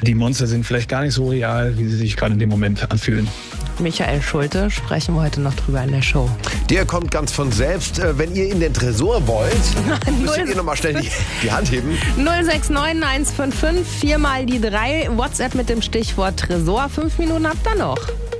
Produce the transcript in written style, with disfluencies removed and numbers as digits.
Die Monster sind vielleicht gar nicht so real, wie sie sich gerade in dem Moment anfühlen. Michael Schulte, sprechen wir heute noch drüber in der Show. Der kommt ganz von selbst. Wenn ihr in den Tresor wollt, müsst ihr nochmal schnell die Hand heben. 069 155 4 mal die 3. WhatsApp mit dem Stichwort Tresor. 5 Minuten habt ihr noch.